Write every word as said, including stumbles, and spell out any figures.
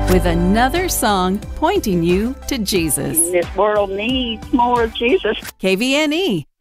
with another song pointing you to Jesus. This world needs more of Jesus. K V N E,